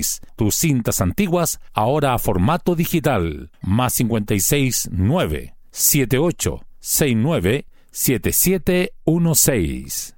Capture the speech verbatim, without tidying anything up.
seis. Tus cintas antiguas ahora a formato digital. Más cincuenta y seis nueve siete ocho seis nueve siete siete uno seis.